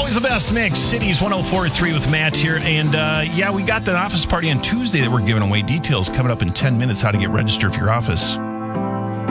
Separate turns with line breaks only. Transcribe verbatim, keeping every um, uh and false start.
Always the best mix. Cities one oh four point three with Matt here. And uh, yeah, we got the office party on Tuesday that we're giving away. Details coming up in ten minutes how to get registered for your office.